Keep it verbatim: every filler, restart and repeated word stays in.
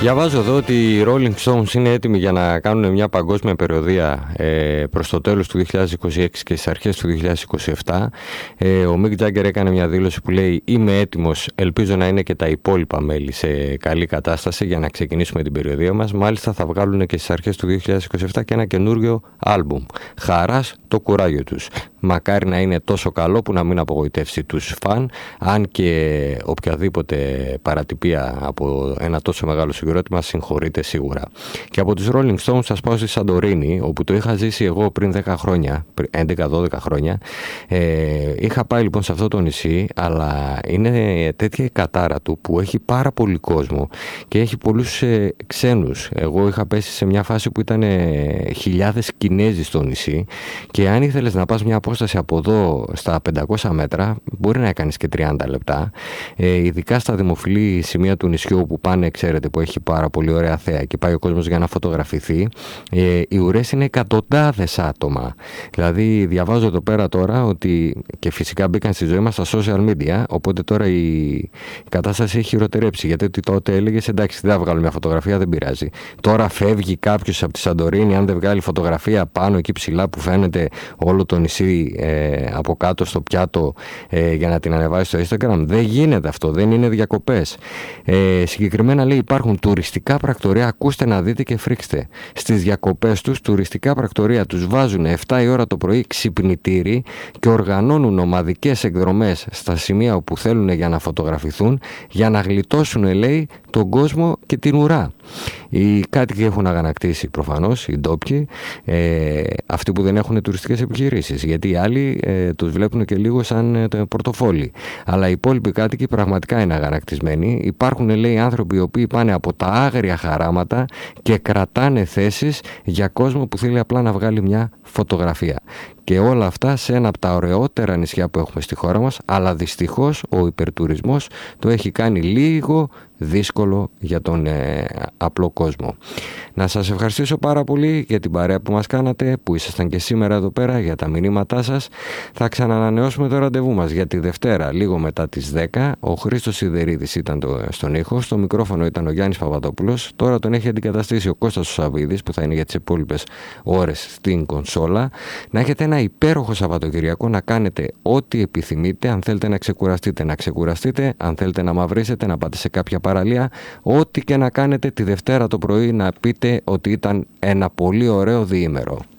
Διαβάζω εδώ ότι οι Rolling Stones είναι έτοιμοι για να κάνουν μια παγκόσμια περιοδεία ε, προς το τέλος του δύο χιλιάδες είκοσι έξι και στις αρχές του δύο χιλιάδες είκοσι επτά. Ε, ο Mick Jagger έκανε μια δήλωση που λέει «Είμαι έτοιμος, ελπίζω να είναι και τα υπόλοιπα μέλη σε καλή κατάσταση για να ξεκινήσουμε την περιοδεία μας». Μάλιστα θα βγάλουν και στις αρχές του δύο χιλιάδες είκοσι επτά και ένα καινούργιο άλμπουμ. Χαράς το κουράγιο τους. Μακάρι να είναι τόσο καλό που να μην απογοητεύσει τους φαν, αν και οποιαδήποτε παρατυπία από ένα τόσο μεγάλο συγκρότημα συγχωρείται σίγουρα. Και από τους Rolling Stones σας πάω στη Σαντορίνη, όπου το είχα ζήσει εγώ πριν δέκα χρόνια, έντεκα δώδεκα χρόνια. Ε, είχα πάει λοιπόν σε αυτό το νησί, αλλά είναι τέτοια η κατάρα του που έχει πάρα πολύ κόσμο και έχει πολλούς ε, ξένους. Εγώ είχα πέσει σε μια φάση που ήταν ε, χιλιάδες Κινέζοι στο νησί και αν ήθελες να πας μια απόσταση από εδώ στα πεντακόσια μέτρα, μπορεί να κάνεις και τριάντα λεπτά. Ε, ειδικά στα δημοφιλή σημεία του νησιού που πάνε, ξέρετε, που έχει πάρα πολύ ωραία θέα και πάει ο κόσμος για να φωτογραφηθεί. Ε, οι ουρές είναι εκατοντάδες άτομα. Δηλαδή, διαβάζω εδώ πέρα τώρα ότι και φυσικά μπήκαν στη ζωή μας στα social media, οπότε τώρα η, η κατάσταση έχει χειροτερέψει. Γιατί τότε έλεγες εντάξει, δεν θα βγάλω μια φωτογραφία, δεν πειράζει. Τώρα φεύγει κάποιος από τη Σαντορίνη, αν δεν βγάλει φωτογραφία πάνω εκεί ψηλά που φαίνεται όλο το νησί ε, από κάτω στο πιάτο ε, για να την ανεβάσει στο Instagram. Δεν γίνεται αυτό, δεν είναι διακοπές. Ε, συγκεκριμένα λέει υπάρχουν τουριστικά πρακτορεία, ακούστε να δείτε και φρίξτε. Στις διακοπές τους, τουριστικά πρακτορεία τους βάζουν επτά η ώρα το πρωί ξυπνητήρι και οργανώνουν ομαδικές εκδρομές στα σημεία όπου θέλουν για να φωτογραφηθούν, για να γλιτώσουν, λέει, τον κόσμο και την ουρά. Οι κάτοικοι έχουν αγανακτήσει προφανώς, οι ντόπιοι, ε, αυτοί που δεν έχουν τουριστικές επιχειρήσεις, γιατί οι άλλοι ε, τους βλέπουν και λίγο σαν ε, το πορτοφόλι. Αλλά οι υπόλοιποι κάτοικοι πραγματικά είναι αγανακτισμένοι. Υπάρχουν, λέει, άνθρωποι οι οποίοι πάνε από τα άγρια χαράματα και κρατάνε θέσεις για κόσμο που θέλει απλά να βγάλει μια φωτογραφία. Και όλα αυτά σε ένα από τα ωραιότερα νησιά που έχουμε στη χώρα μας, αλλά δυστυχώς ο υπερτουρισμός το έχει κάνει λίγο δύσκολο για τον ε, απλό κόσμο. Να σας ευχαριστήσω πάρα πολύ για την παρέα που μας κάνατε, που ήσασταν και σήμερα εδώ πέρα, για τα μηνύματά σας. Θα ξανανανεώσουμε το ραντεβού μας για τη Δευτέρα, λίγο μετά τις δέκα. Ο Χρήστος Σιδερίδης ήταν το, στον ήχο, στο μικρόφωνο ήταν ο Γιάννης Παπαδόπουλος. Τώρα τον έχει αντικαταστήσει ο Κώστας Σαββίδης, που θα είναι για τις υπόλοιπες ώρες στην κονσόλα. Να έχετε ένα υπέροχο Σαββατοκυριακό, να κάνετε ό,τι επιθυμείτε. Αν θέλετε να ξεκουραστείτε, να ξεκουραστείτε. Αν θέλετε να μαυρίσετε, να πάτε σε κάποια παραλία. Ό,τι και να κάνετε τη Δευτέρα το πρωί, να πείτε ότι ήταν ένα πολύ ωραίο διήμερο.